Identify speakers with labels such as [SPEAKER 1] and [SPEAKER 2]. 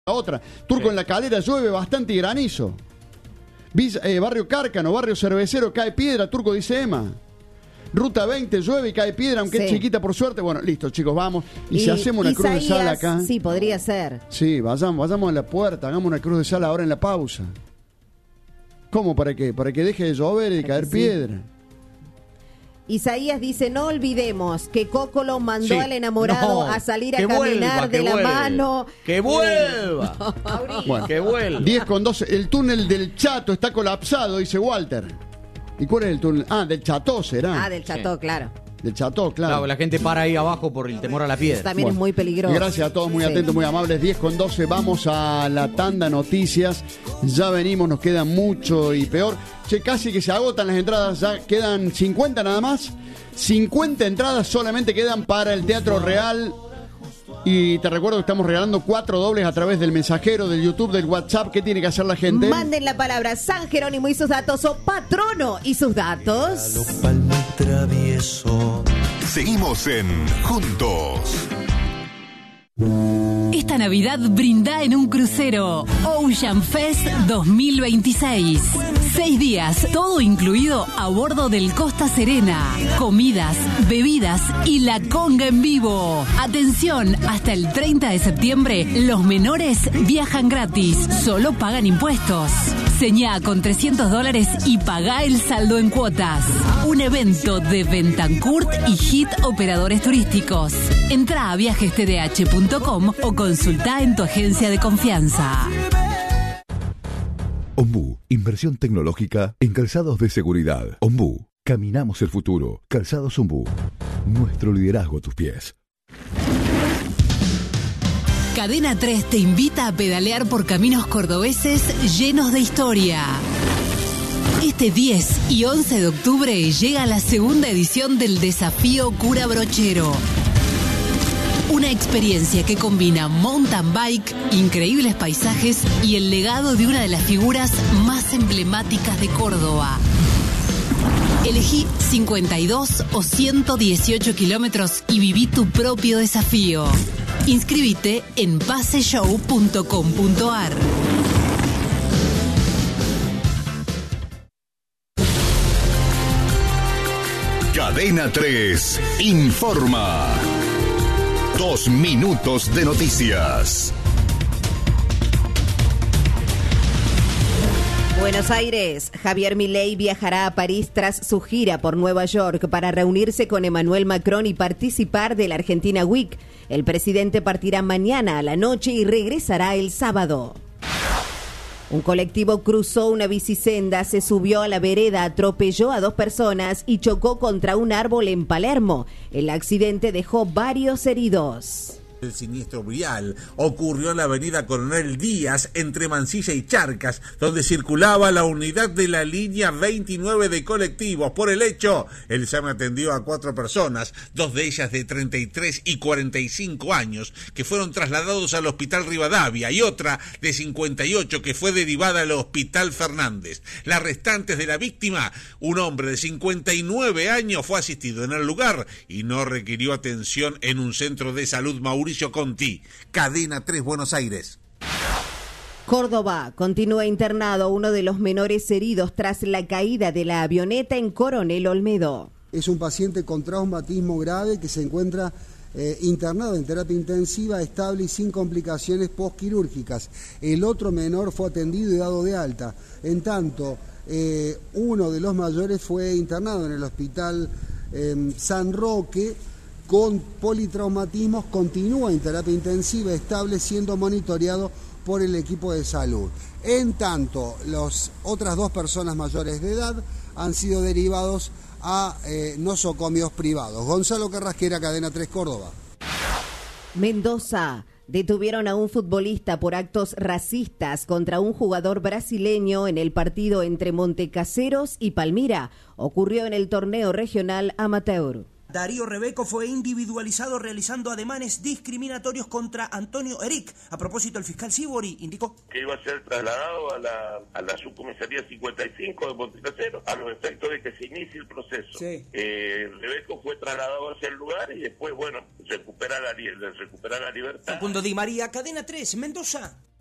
[SPEAKER 1] La otra, Turco en la Calera llueve bastante y granizo. Barrio Cárcano, barrio Cervecero, cae piedra, Turco, dice Emma. Ruta 20, llueve y cae piedra, aunque es chiquita por suerte. Bueno, listo, chicos, vamos. Y si hacemos una cruz de sal acá.
[SPEAKER 2] Sí, podría ser.
[SPEAKER 1] Sí, vayamos a la puerta, hagamos una cruz de sal ahora en la pausa. ¿Cómo? ¿Para qué? Para que deje de llover y de caer piedra.
[SPEAKER 2] Isaías dice, no olvidemos que Cocolo mandó al enamorado a salir a caminar de la mano.
[SPEAKER 3] ¡Que vuelva!
[SPEAKER 1] Bueno,
[SPEAKER 3] ¡Que vuelva!
[SPEAKER 1] 10:12. El túnel del Chato está colapsado, dice Walter. ¿Y cuál es el túnel? Ah, del Cható será.
[SPEAKER 2] Ah, del Cható, claro.
[SPEAKER 1] Del Cható, claro.
[SPEAKER 3] Claro, la gente para ahí abajo por el temor a la piedra.
[SPEAKER 2] Eso también es muy peligroso.
[SPEAKER 1] Gracias a todos, muy atentos, muy amables. 10:12, vamos a la tanda noticias. Ya venimos, nos queda mucho y peor. Che, casi que se agotan las entradas, ya quedan 50 nada más. 50 entradas solamente quedan para el Teatro Real. Y te recuerdo que estamos regalando 4 dobles a través del mensajero, del YouTube, del WhatsApp. ¿Qué tiene que hacer la gente?
[SPEAKER 2] Manden la palabra San Jerónimo y sus datos o Patrono y sus datos.
[SPEAKER 4] Seguimos en Juntos.
[SPEAKER 5] Esta Navidad brinda en un crucero Ocean Fest 2026. 6 días, todo incluido a bordo del Costa Serena. Comidas, bebidas y la conga en vivo. Atención, hasta el 30 de septiembre los menores viajan gratis, solo pagan impuestos. Señá con $300 y pagá el saldo en cuotas. Un evento de Bentancurt y Hit Operadores Turísticos. Entrá a viajestdh.com o consultá en tu agencia de confianza.
[SPEAKER 4] Ombú, inversión tecnológica en calzados de seguridad. Ombú, caminamos el futuro. Calzados Ombú, nuestro liderazgo a tus pies.
[SPEAKER 5] Cadena 3 te invita a pedalear por caminos cordobeses llenos de historia. Este 10 y 11 de octubre llega la segunda edición del Desafío Cura Brochero. Una experiencia que combina mountain bike, increíbles paisajes y el legado de una de las figuras más emblemáticas de Córdoba. Elegí 52 o 118 kilómetros y viví tu propio desafío. Inscríbete en paseshow.com.ar.
[SPEAKER 4] Cadena 3 informa. 2 minutos de noticias.
[SPEAKER 2] Buenos Aires. Javier Milei viajará a París tras su gira por Nueva York para reunirse con Emmanuel Macron y participar de la Argentina Week. El presidente partirá mañana a la noche y regresará el sábado. Un colectivo cruzó una bicisenda, se subió a la vereda, atropelló a 2 personas y chocó contra un árbol en Palermo. El accidente dejó varios heridos.
[SPEAKER 6] El siniestro vial ocurrió en la avenida Coronel Díaz entre Mansilla y Charcas, donde circulaba la unidad de la línea 29 de colectivos. Por el hecho, el SAME atendió a 4 personas, 2 de ellas de 33 y 45 años, que fueron trasladados al Hospital Rivadavia, y otra de 58 que fue derivada al Hospital Fernández. Las restantes de la víctima, un hombre de 59 años, fue asistido en el lugar y no requirió atención en un centro de salud. Mauricio Conti, Cadena 3, Buenos Aires.
[SPEAKER 2] Córdoba, continúa internado uno de los menores heridos tras la caída de la avioneta en Coronel Olmedo.
[SPEAKER 7] Es un paciente con traumatismo grave que se encuentra internado en terapia intensiva, estable y sin complicaciones postquirúrgicas. El otro menor fue atendido y dado de alta. En tanto, uno de los mayores fue internado en el hospital San Roque con politraumatismos, continúa en terapia intensiva estable, siendo monitoreado por el equipo de salud. En tanto, las otras 2 personas mayores de edad han sido derivados a nosocomios privados. Gonzalo Carrasquera, Cadena 3, Córdoba.
[SPEAKER 2] Mendoza. Detuvieron a un futbolista por actos racistas contra un jugador brasileño en el partido entre Montecaseros y Palmira. Ocurrió en el torneo regional amateur.
[SPEAKER 8] Darío Rebeco fue individualizado realizando ademanes discriminatorios contra Antonio Eric. A propósito, el fiscal Sibori indicó
[SPEAKER 9] que iba a ser trasladado a la subcomisaría 55 de Montecasero a los efectos de que se inicie el proceso.
[SPEAKER 8] Sí.
[SPEAKER 9] Rebeco fue trasladado hacia el lugar y después, recupera la libertad.
[SPEAKER 8] Facundo Di María, Cadena 3, Mendoza.